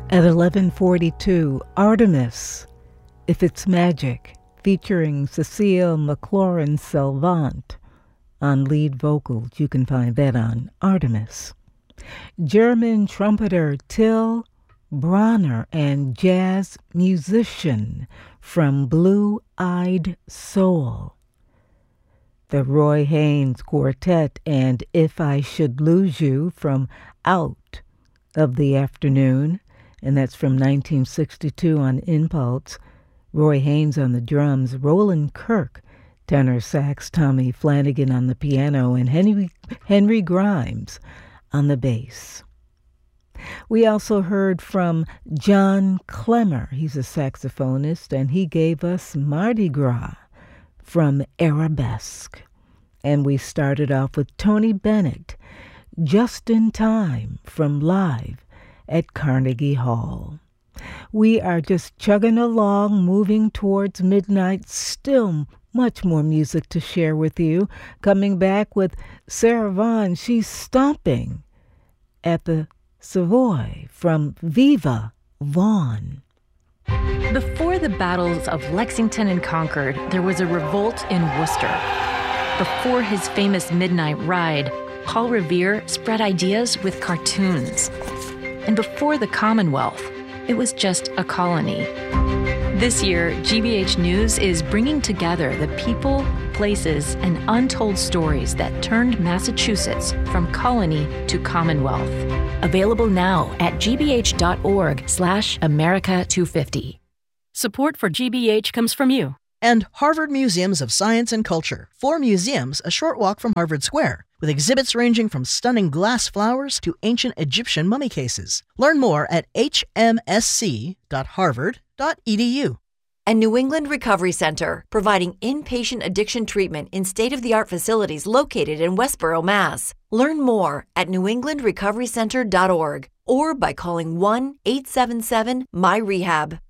At 11:42, Artemis, If It's Magic, featuring Cecile McLaurin-Salvant on lead vocals. You can find that on Artemis. German trumpeter Till Bronner and jazz musician from Blue Eyed Soul. The Roy Haynes Quartet and If I Should Lose You from Out of the Afternoon, and that's from 1962 on Impulse. Roy Haynes on the drums, Roland Kirk, tenor sax, Tommy Flanagan on the piano, and Henry Grimes on the bass. We also heard from John Clemmer. He's a saxophonist, and he gave us Mardi Gras from Arabesque. And we started off with Tony Bennett, Just in Time from Live at Carnegie Hall. We are just chugging along, moving towards midnight, still much more music to share with you. Coming back with Sarah Vaughan, she's stomping at the Savoy from Viva Vaughan. Before the battles of Lexington and Concord, there was a revolt in Worcester. Before his famous midnight ride, Paul Revere spread ideas with cartoons. And before the Commonwealth, it was just a colony. This year, GBH News is bringing together the people, places, and untold stories that turned Massachusetts from colony to Commonwealth. Available now at gbh.org/America250. Support for GBH comes from you. And Harvard Museums of Science and Culture. 4 museums a short walk from Harvard Square, with exhibits ranging from stunning glass flowers to ancient Egyptian mummy cases. Learn more at hmsc.harvard.edu. And New England Recovery Center, providing inpatient addiction treatment in state-of-the-art facilities located in Westborough, Mass. Learn more at newenglandrecoverycenter.org or by calling 1-877-MY-REHAB.